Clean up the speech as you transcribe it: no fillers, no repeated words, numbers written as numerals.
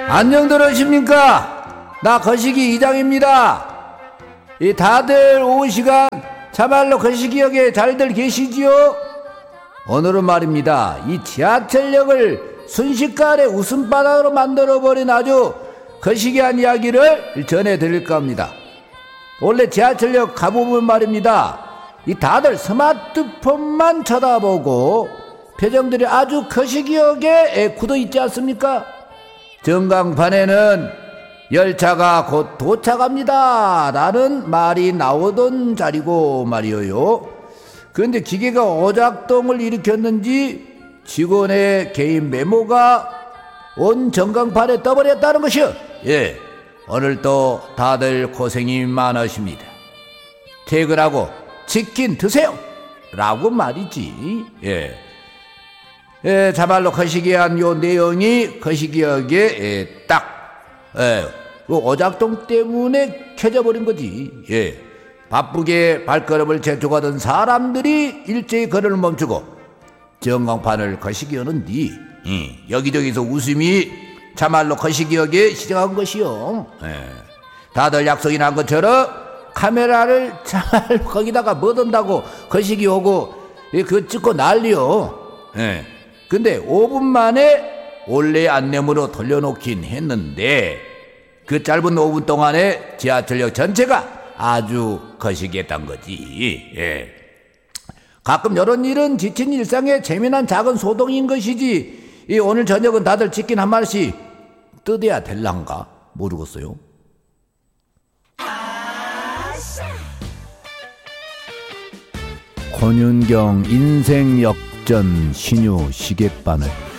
안녕들 하십니까? 나 거시기 이장입니다. 이 다들 오후 시간 참말로 거시기역에 잘들 계시지요? 오늘은 말입니다, 이 지하철역을 순식간에 웃음바다로 만들어버린 아주 거시기한 이야기를 전해드릴까 합니다. 원래 지하철역 가보면 말입니다, 이 다들 스마트폰만 쳐다보고 표정들이 아주 거시기역에 굳어있지 않습니까? 전광판에는 열차가 곧 도착합니다 라는 말이 나오던 자리고 말이에요. 그런데 기계가 오작동을 일으켰는지 직원의 개인 메모가 온 전광판에 떠버렸다는 것이요. 예, 오늘도 다들 고생이 많으십니다. 퇴근하고 치킨 드세요 라고 말이지. 예, 자말로 거시기한 요 내용이 거시기역에 그 오작동 때문에 켜져버린 거지. 예, 바쁘게 발걸음을 재촉하던 사람들이 일제히 걸음을 멈추고 전광판을 거시기하는디 여기저기서 웃음이 자말로 거시기역에 시작한 것이요. 다들 약속이 난 것처럼 카메라를 잘 거기다가 묻은다고 거시기 오고 그거 찍고 난리요. 근데 5분 만에 원래 안내문으로 돌려놓긴 했는데 그 짧은 5분 동안에 지하철역 전체가 아주 거시기했단 거지. 가끔 이런 일은 지친 일상의 재미난 작은 소동인 것이지, 오늘 저녁은 다들 치킨 한 마리씩 뜯어야 될란가 모르겠어요. 권윤경 인생 역전 신유 시계바늘.